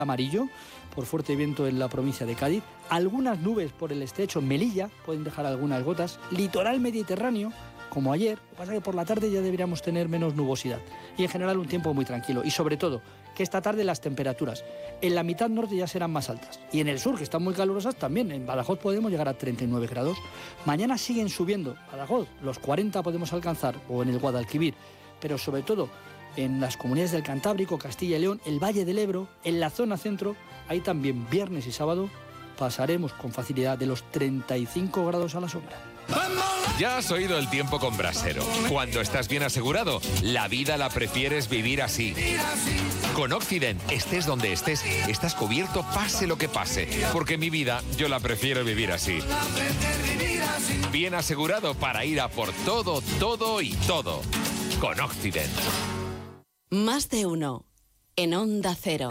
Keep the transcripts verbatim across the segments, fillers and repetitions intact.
amarillo por fuerte viento en la provincia de Cádiz, algunas nubes por el estrecho, Melilla, pueden dejar algunas gotas, litoral mediterráneo, como ayer, lo que pasa es que por la tarde ya deberíamos tener menos nubosidad y en general un tiempo muy tranquilo, y sobre todo que esta tarde las temperaturas en la mitad norte ya serán más altas y en el sur, que están muy calurosas también, en Badajoz podemos llegar a treinta y nueve grados, mañana siguen subiendo, Badajoz, los cuarenta podemos alcanzar, o en el Guadalquivir, pero sobre todo en las comunidades del Cantábrico, Castilla y León, el Valle del Ebro, en la zona centro, ahí también viernes y sábado pasaremos con facilidad de los treinta y cinco grados a la sombra. Ya has oído el tiempo con Brasero. Cuando estás bien asegurado, la vida la prefieres vivir así. Con Occident, estés donde estés, estás cubierto pase lo que pase. Porque mi vida, yo la prefiero vivir así. Bien asegurado para ir a por todo, todo y todo. Con Occident. Más de uno. En Onda Cero.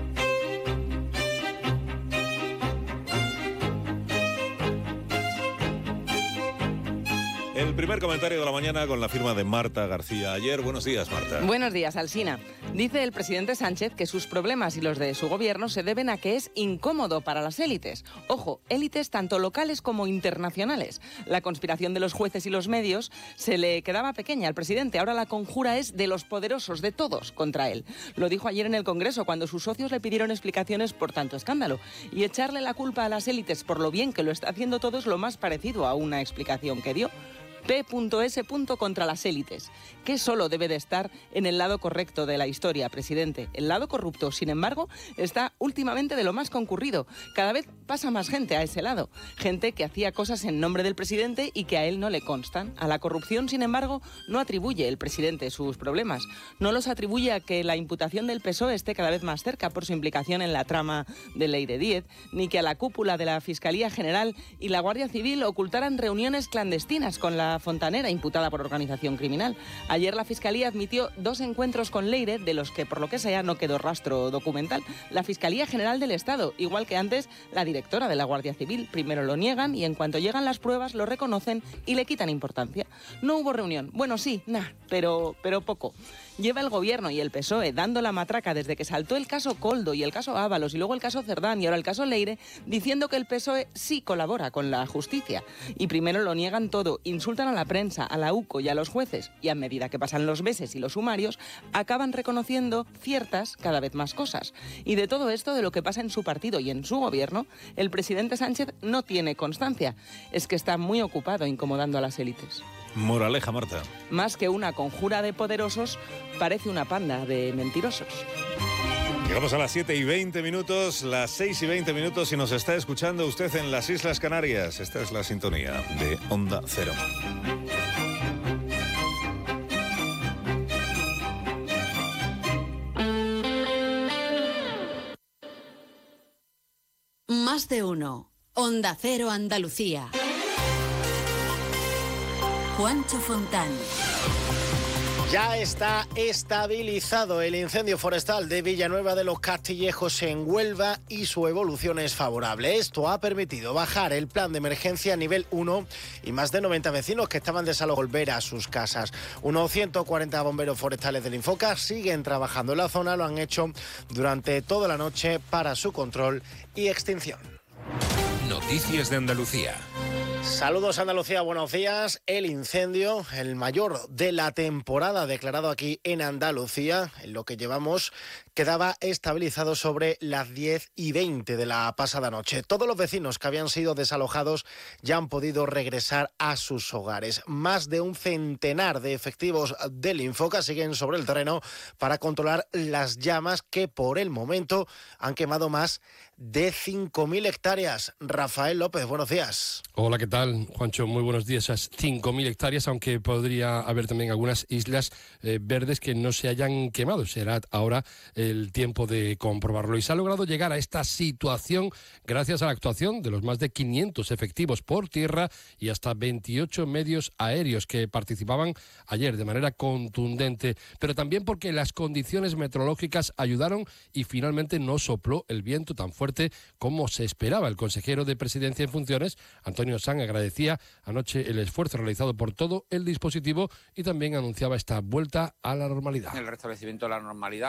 El primer comentario de la mañana con la firma de Marta García Aller. Buenos días, Marta. Buenos días, Alsina. Dice el presidente Sánchez que sus problemas y los de su gobierno se deben a que es incómodo para las élites. Ojo, élites tanto locales como internacionales. La conspiración de los jueces y los medios se le quedaba pequeña al presidente. Ahora la conjura es de los poderosos, de todos, contra él. Lo dijo ayer en el Congreso, cuando sus socios le pidieron explicaciones por tanto escándalo. Y echarle la culpa a las élites por lo bien que lo está haciendo todo es lo más parecido a una explicación que dio. P S. contra las élites, que solo debe de estar en el lado correcto de la historia, presidente. El lado corrupto, sin embargo, está últimamente de lo más concurrido. Cada vez pasa más gente a ese lado. Gente que hacía cosas en nombre del presidente y que a él no le constan. A la corrupción, sin embargo, no atribuye el presidente sus problemas. No los atribuye a que la imputación del P S O E esté cada vez más cerca por su implicación en la trama de Ley de Díez, ni que a la cúpula de la Fiscalía General y la Guardia Civil ocultaran reuniones clandestinas con la Fontanera, imputada por organización criminal. Ayer la Fiscalía admitió dos encuentros con Leire, de los que, por lo que sea, no quedó rastro documental. La Fiscalía General del Estado, igual que antes la directora de la Guardia Civil. Primero lo niegan y en cuanto llegan las pruebas lo reconocen y le quitan importancia. No hubo reunión. Bueno, sí, nah, pero, pero poco. Lleva el gobierno y el P S O E dando la matraca desde que saltó el caso Coldo y el caso Ábalos y luego el caso Cerdán y ahora el caso Leire, diciendo que el P S O E sí colabora con la justicia. Y primero lo niegan todo, insultan a la prensa, a la U C O y a los jueces, y a medida que pasan los meses y los sumarios, acaban reconociendo ciertas, cada vez más cosas. Y de todo esto, de lo que pasa en su partido y en su gobierno, el presidente Sánchez no tiene constancia. Es que está muy ocupado incomodando a las élites. Moraleja, Marta. Más que una conjura de poderosos, parece una panda de mentirosos. Llegamos a las siete y veinte minutos, las seis y veinte minutos, y nos está escuchando usted en las Islas Canarias. Esta es la sintonía de Onda Cero. Más de uno. Onda Cero Andalucía. Juancho Fontán. Ya está estabilizado el incendio forestal de Villanueva de los Castillejos en Huelva y su evolución es favorable. Esto ha permitido bajar el plan de emergencia a nivel uno y más de noventa vecinos que estaban desalojados volver a sus casas. Unos ciento cuarenta bomberos forestales del Infoca siguen trabajando en la zona, lo han hecho durante toda la noche para su control y extinción. Noticias de Andalucía. Saludos Andalucía, buenos días. El incendio, el mayor de la temporada declarado aquí en Andalucía, en lo que llevamos, quedaba estabilizado sobre las diez y veinte de la pasada noche. Todos los vecinos que habían sido desalojados ya han podido regresar a sus hogares. Más de un centenar de efectivos del Infoca siguen sobre el terreno para controlar las llamas que por el momento han quemado más de cinco mil hectáreas. Rafael López, buenos días. Hola, ¿qué tal, Juancho? Muy buenos días. Esas cinco mil hectáreas, aunque podría haber también algunas islas eh, verdes que no se hayan quemado. Será ahora el tiempo de comprobarlo. Y se ha logrado llegar a esta situación gracias a la actuación de los más de quinientos efectivos por tierra y hasta veintiocho medios aéreos que participaban ayer de manera contundente, pero también porque las condiciones meteorológicas ayudaron y finalmente no sopló el viento tan fuerte como se esperaba. El consejero de Presidencia en funciones, Antonio Sanz, agradecía anoche el esfuerzo realizado por todo el dispositivo y también anunciaba esta vuelta a la normalidad. El restablecimiento de la normalidad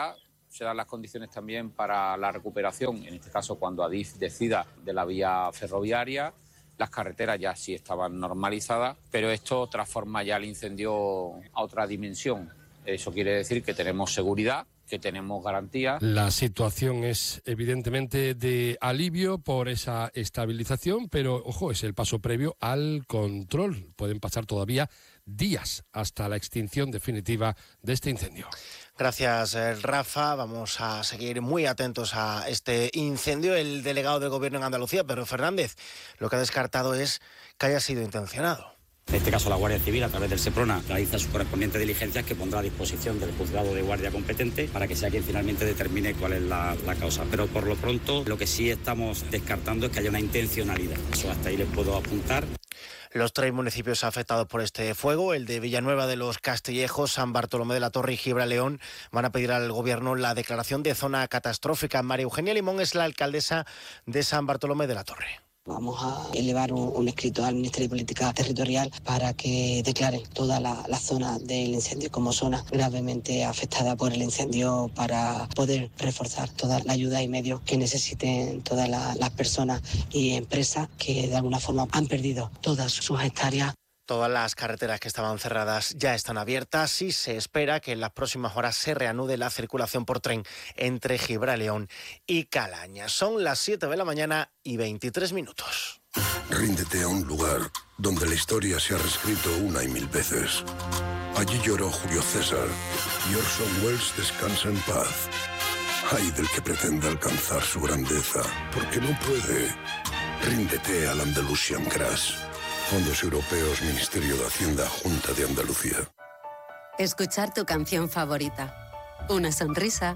se dan las condiciones también para la recuperación, en este caso cuando Adif decida de la vía ferroviaria. Las carreteras ya sí estaban normalizadas, pero esto transforma ya el incendio a otra dimensión. Eso quiere decir que tenemos seguridad, que tenemos garantía. La situación es evidentemente de alivio por esa estabilización, pero ojo, es el paso previo al control. Pueden pasar todavía días hasta la extinción definitiva de este incendio. Gracias, Rafa. Vamos a seguir muy atentos a este incendio. El delegado del Gobierno en Andalucía, Pedro Fernández, lo que ha descartado es que haya sido intencionado. En este caso, la Guardia Civil, a través del SEPRONA, realiza sus correspondientes diligencias que pondrá a disposición del juzgado de guardia competente para que sea quien finalmente determine cuál es la, la causa. Pero por lo pronto, lo que sí estamos descartando es que haya una intencionalidad. Eso hasta ahí les puedo apuntar. Los tres municipios afectados por este fuego, el de Villanueva de los Castillejos, San Bartolomé de la Torre y Gibraleón, van a pedir al Gobierno la declaración de zona catastrófica. María Eugenia Limón es la alcaldesa de San Bartolomé de la Torre. Vamos a elevar un, un escrito al Ministerio de Política Territorial para que declare toda la, la zona del incendio como zona gravemente afectada por el incendio, para poder reforzar toda la ayuda y medios que necesiten todas la, las personas y empresas que de alguna forma han perdido todas sus hectáreas. Todas las carreteras que estaban cerradas ya están abiertas y se espera que en las próximas horas se reanude la circulación por tren entre Gibraleón y Calaña. Son las siete de la mañana y veintitrés minutos. Ríndete a un lugar donde la historia se ha reescrito una y mil veces. Allí lloró Julio César y Orson Welles descansa en paz. Ay del que pretenda alcanzar su grandeza, porque no puede. Ríndete al Andalusian Crash. Fondos Europeos, Ministerio de Hacienda, Junta de Andalucía. Escuchar tu canción favorita, una sonrisa,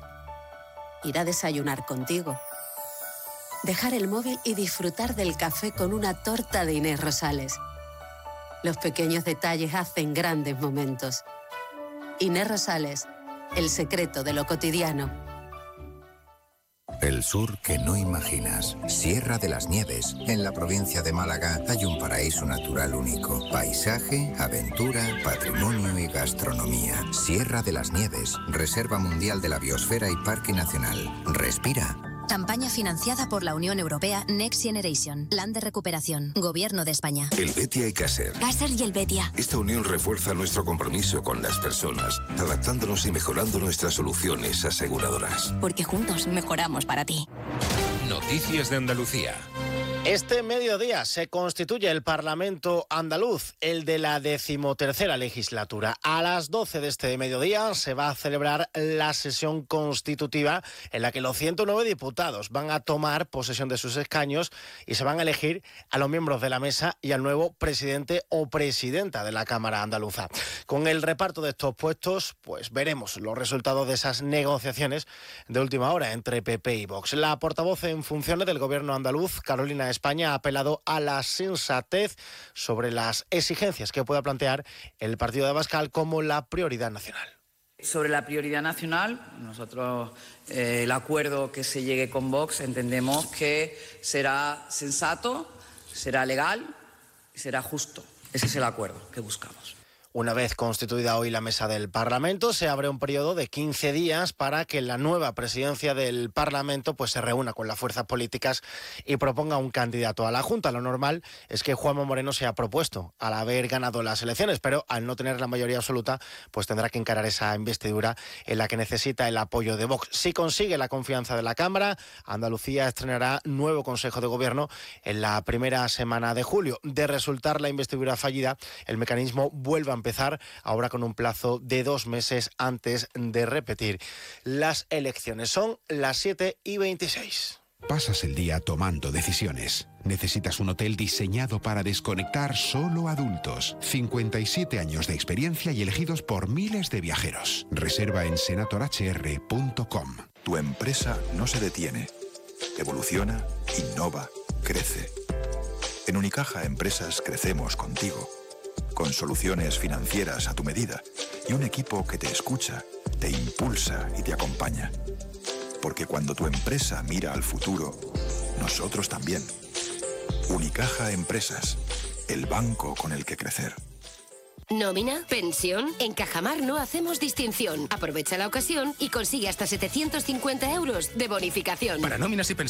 ir a desayunar contigo, dejar el móvil y disfrutar del café con una torta de Inés Rosales. Los pequeños detalles hacen grandes momentos. Inés Rosales, el secreto de lo cotidiano. El sur que no imaginas. Sierra de las Nieves. En la provincia de Málaga hay un paraíso natural único. Paisaje, aventura, patrimonio y gastronomía. Sierra de las Nieves. Reserva Mundial de la Biosfera y Parque Nacional. Respira. Campaña financiada por la Unión Europea Next Generation. Plan de recuperación. Gobierno de España. El Betia y Caser. Caser y el Betia. Esta unión refuerza nuestro compromiso con las personas, adaptándonos y mejorando nuestras soluciones aseguradoras. Porque juntos mejoramos para ti. Noticias de Andalucía. Este mediodía se constituye el Parlamento andaluz, el de la decimotercera legislatura. A las doce de este mediodía se va a celebrar la sesión constitutiva en la que los ciento nueve diputados van a tomar posesión de sus escaños y se van a elegir a los miembros de la mesa y al nuevo presidente o presidenta de la Cámara Andaluza. Con el reparto de estos puestos, pues veremos los resultados de esas negociaciones de última hora entre P P y Vox. La portavoz en funciones del Gobierno andaluz, Carolina España, ha apelado a la sensatez sobre las exigencias que pueda plantear el partido de Abascal como la prioridad nacional. Sobre la prioridad nacional, nosotros eh, el acuerdo que se llegue con Vox entendemos que será sensato, será legal y será justo. Ese es el acuerdo que buscamos. Una vez constituida hoy la mesa del Parlamento, se abre un periodo de quince días para que la nueva presidencia del Parlamento pues, se reúna con las fuerzas políticas y proponga un candidato a la Junta. Lo normal es que Juanma Moreno se ha propuesto al haber ganado las elecciones, pero al no tener la mayoría absoluta, pues tendrá que encarar esa investidura en la que necesita el apoyo de Vox. Si consigue la confianza de la Cámara, Andalucía estrenará nuevo Consejo de Gobierno en la primera semana de julio. De resultar la investidura fallida, el mecanismo vuelve a empezar ahora con un plazo de dos meses antes de repetir las elecciones. Son las siete y veintiséis. Pasas el día tomando decisiones. Necesitas un hotel diseñado para desconectar solo adultos. cincuenta y siete años de experiencia y elegidos por miles de viajeros. Reserva en senator h r punto com. Tu empresa no se detiene. Evoluciona, innova, crece. En Unicaja Empresas crecemos contigo. Con soluciones financieras a tu medida y un equipo que te escucha, te impulsa y te acompaña. Porque cuando tu empresa mira al futuro, nosotros también. Unicaja Empresas, el banco con el que crecer. ¿Nómina? ¿Pensión? En Cajamar no hacemos distinción. Aprovecha la ocasión y consigue hasta setecientos cincuenta euros de bonificación. Para nóminas y pensiones